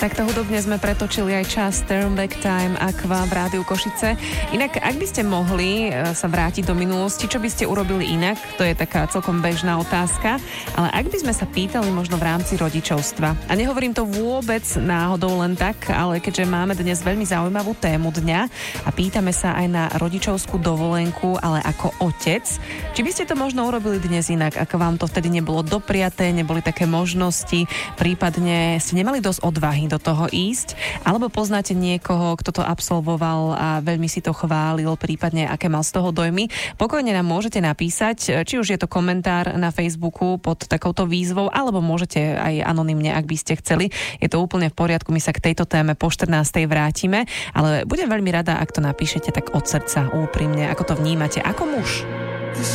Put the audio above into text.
Takto hudobne sme pretočili aj čas Turn Back Time Aqua v Rádiu Košice. Inak, ak by ste mohli sa vrátiť do minulosti, čo by ste urobili inak? To je taká celkom bežná otázka. Ale ak by sme sa pýtali možno v rámci rodičovstva, a nehovorím to vôbec náhodou len tak, ale keďže máme dnes veľmi zaujímavú tému dňa a pýtame sa aj na rodičovskú dovolenku, ale ako otec, či by ste to možno urobili dnes inak, ako vám to vtedy nebolo dopriaté, neboli také možnosti, prípadne ste nemali dosť odvahy do toho ísť, alebo poznáte niekoho, kto to absolvoval a veľmi si to chválil, prípadne aké mal z toho dojmy. Pokojne nám môžete napísať, či už je to komentár na Facebooku pod takouto výzvou, alebo môžete aj anonymne, ak by ste chceli. Je to úplne v poriadku, my sa k tejto téme po 14:00 vrátime, ale budem veľmi rada, ak to napíšete tak od srdca, úprimne, ako to vnímate ako muž.